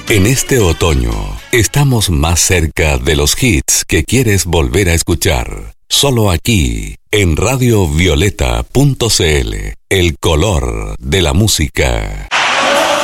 En este otoño, estamos más cerca de los hits que quieres volver a escuchar. Solo aquí, en radiovioleta.cl, el color de la música.